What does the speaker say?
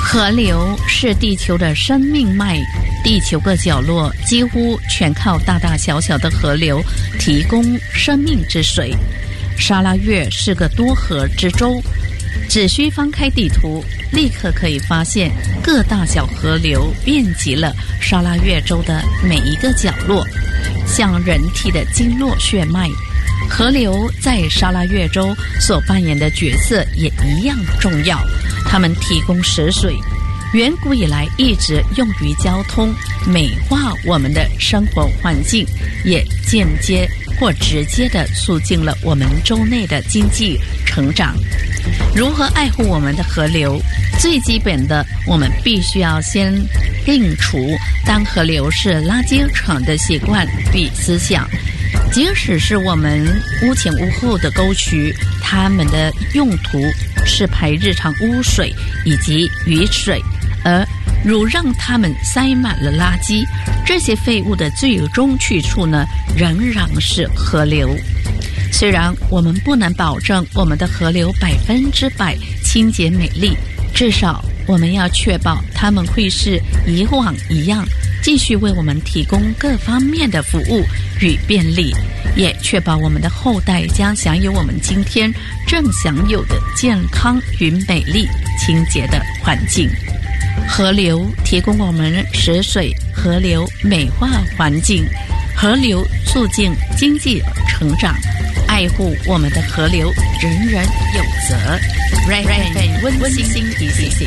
河流是地球的生命脉，地球各角落几乎全靠大大小小的河流提供生命之水。沙拉越是个多河之洲，只需翻开地图，立刻可以发现各大小河流遍及了沙拉越州的每一个角落，像人体的经络血脉。河流在沙拉越州所扮演的角色也一样重要，它们提供食水，远古以来一直用于交通，美化我们的生活环境，也间接或直接地促进了我们州内的经济成长。如何爱护我们的河流？最基本的，我们必须要先摒除当河流是垃圾场的习惯与思想。即使是我们屋前屋后的沟渠，它们的用途是排日常污水以及雨水，而如让它们塞满了垃圾，这些废物的最终去处呢，仍然是河流。虽然我们不能保证我们的河流100%清洁美丽，至少我们要确保它们会是以往一样，继续为我们提供各方面的服务与便利，也确保我们的后代将享有我们今天正享有的健康与美丽清洁的环境。河流提供我们食水，河流美化环境，河流促进经济成长，爱护我们的河流，人人有责。温馨提醒。